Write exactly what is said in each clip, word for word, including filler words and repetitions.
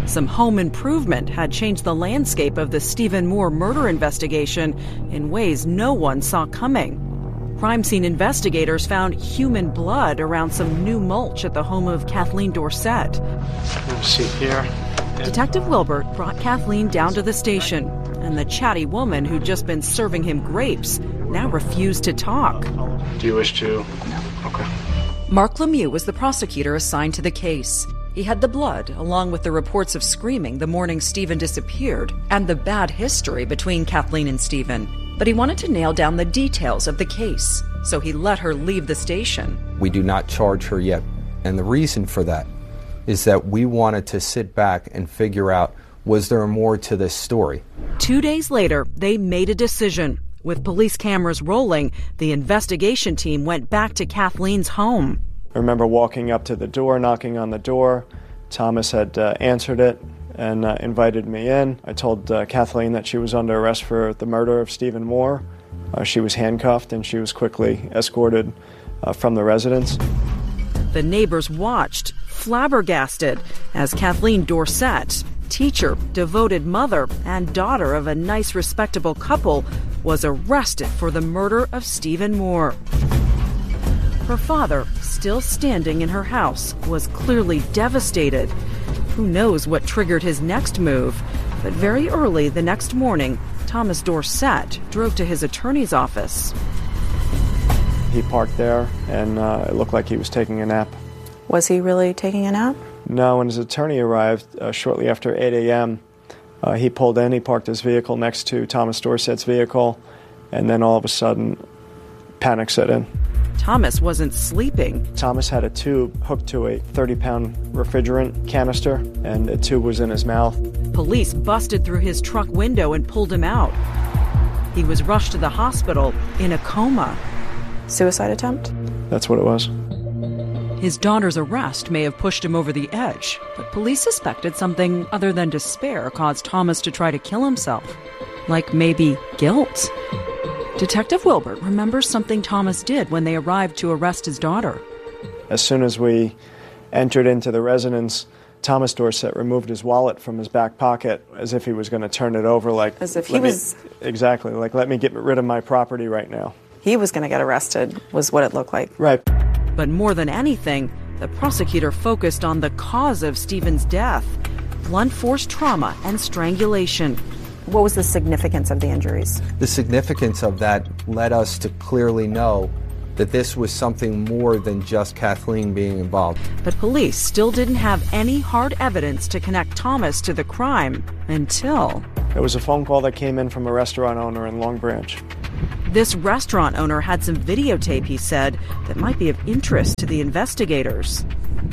Some home improvement had changed the landscape of the Stephen Moore murder investigation in ways no one saw coming. Crime scene investigators found human blood around some new mulch at the home of Kathleen Dorsett. Let me see here. Detective Wilbert brought Kathleen down to the station, and the chatty woman who'd just been serving him grapes now refused to talk. Do you wish to? No. Okay. Mark Lemieux was the prosecutor assigned to the case. He had the blood, along with the reports of screaming the morning Stephen disappeared, and the bad history between Kathleen and Stephen. But he wanted to nail down the details of the case, so he let her leave the station. We do not charge her yet, and the reason for that is that we wanted to sit back and figure out, was there more to this story? Two days later, they made a decision. With police cameras rolling, the investigation team went back to Kathleen's home. I remember walking up to the door, knocking on the door. Thomas had uh, answered it and uh, invited me in. I told uh, Kathleen that she was under arrest for the murder of Stephen Moore. Uh, she was handcuffed and she was quickly escorted uh, from the residence. The neighbors watched, flabbergasted, as Kathleen Dorsett, teacher, devoted mother, and daughter of a nice, respectable couple, was arrested for the murder of Stephen Moore. Her father, still standing in her house, was clearly devastated. Who knows what triggered his next move? But very early the next morning, Thomas Dorsett drove to his attorney's office. He parked there, and uh, it looked like he was taking a nap. Was he really taking a nap? No, when his attorney arrived uh, shortly after eight a.m., uh, he pulled in, he parked his vehicle next to Thomas Dorsett's vehicle, and then all of a sudden, panic set in. Thomas wasn't sleeping. Thomas had a tube hooked to a thirty-pound refrigerant canister, and the tube was in his mouth. Police busted through his truck window and pulled him out. He was rushed to the hospital in a coma. Suicide attempt? That's what it was. His daughter's arrest may have pushed him over the edge, but police suspected something other than despair caused Thomas to try to kill himself. Like maybe guilt. Detective Wilbert remembers something Thomas did when they arrived to arrest his daughter. As soon as we entered into the residence, Thomas Dorsett removed his wallet from his back pocket as if he was going to turn it over like... As if he was... Me, exactly, like, let me get rid of my property right now. He was going to get arrested, was what it looked like. Right. But more than anything, the prosecutor focused on the cause of Stephen's death, blunt force trauma and strangulation. What was the significance of the injuries? The significance of that led us to clearly know that this was something more than just Kathleen being involved. But police still didn't have any hard evidence to connect Thomas to the crime until... It was a phone call that came in from a restaurant owner in Long Branch. This restaurant owner had some videotape, he said, that might be of interest to the investigators.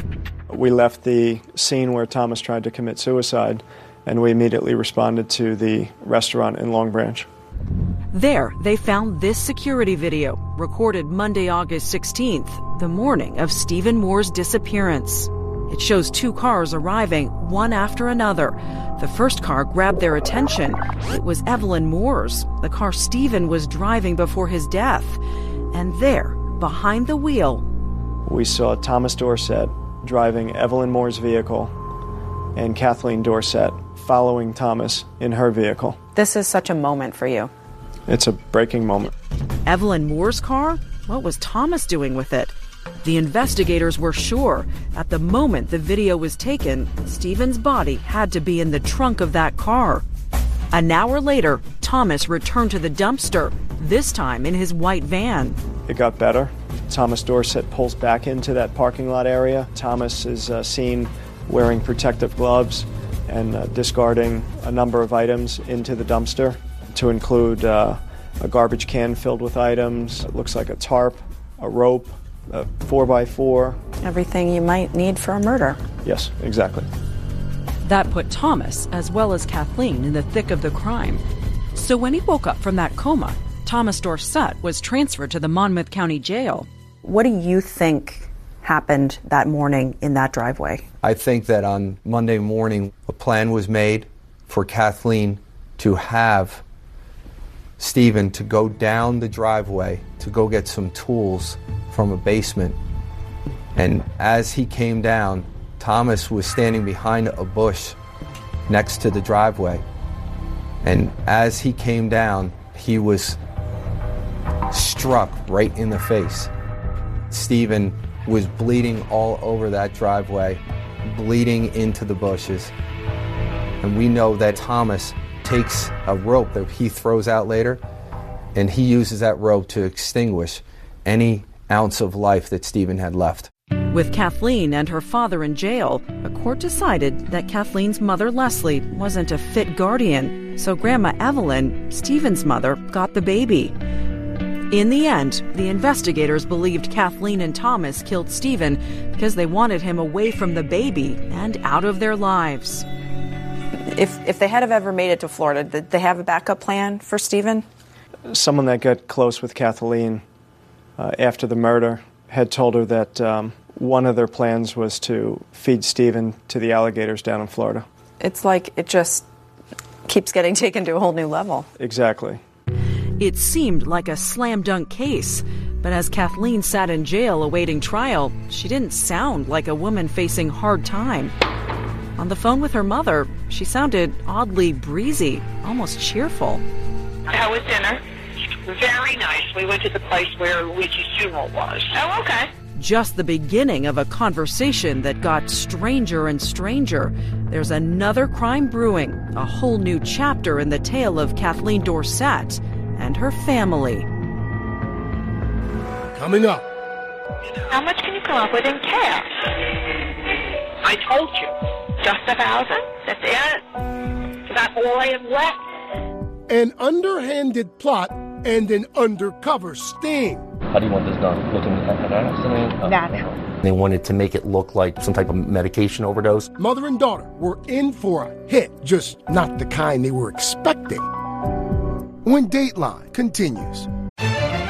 We left the scene where Thomas tried to commit suicide, and we immediately responded to the restaurant in Long Branch. There, they found this security video, recorded Monday, August sixteenth, the morning of Stephen Moore's disappearance. It shows two cars arriving, one after another. The first car grabbed their attention. It was Evelyn Moore's, the car Stephen was driving before his death. And there, behind the wheel, we saw Thomas Dorsett driving Evelyn Moore's vehicle and Kathleen Dorsett following Thomas in her vehicle. This is such a moment for you. It's a breaking moment. Evelyn Moore's car? What was Thomas doing with it? The investigators were sure, at the moment the video was taken, Stephen's body had to be in the trunk of that car. An hour later, Thomas returned to the dumpster, this time in his white van. It got better. Thomas Dorsett pulls back into that parking lot area. Thomas is uh, seen wearing protective gloves and uh, discarding a number of items into the dumpster, to include uh, a garbage can filled with items. It looks like a tarp, a rope, a four by four. Everything you might need for a murder. Yes, exactly. That put Thomas, as well as Kathleen, in the thick of the crime. So when he woke up from that coma, Thomas Dorsett was transferred to the Monmouth County Jail. What do you think happened that morning in that driveway? I think that on Monday morning, a plan was made for Kathleen to have Stephen to go down the driveway to go get some tools from a basement. And as he came down, Thomas was standing behind a bush next to the driveway. And as he came down, he was struck right in the face. Stephen was bleeding all over that driveway, bleeding into the bushes. And we know that Thomas takes a rope that he throws out later, and he uses that rope to extinguish any ounce of life that Stephen had left. With Kathleen and her father in jail, a court decided that Kathleen's mother, Leslie, wasn't a fit guardian, so Grandma Evelyn, Stephen's mother, got the baby. In the end, the investigators believed Kathleen and Thomas killed Stephen because they wanted him away from the baby and out of their lives. If if they had have ever made it to Florida, did they have a backup plan for Stephen? Someone that got close with Kathleen uh, after the murder had told her that um, one of their plans was to feed Stephen to the alligators down in Florida. It's like it just keeps getting taken to a whole new level. Exactly. It seemed like a slam-dunk case, but as Kathleen sat in jail awaiting trial, she didn't sound like a woman facing hard time. On the phone with her mother, she sounded oddly breezy, almost cheerful. How was dinner? Very nice. We went to the place where Luigi's funeral was. Oh, okay. Just the beginning of a conversation that got stranger and stranger. There's another crime brewing, a whole new chapter in the tale of Kathleen Dorsett and her family. Coming up. How much can you come up with in cash? I told you. Just a thousand? That's it? That's all I have left. An underhanded plot and an undercover sting. How do you want this done? Looking at an accident? Uh, Natural. They wanted to make it look like some type of medication overdose. Mother and daughter were in for a hit, just not the kind they were expecting. When Dateline continues.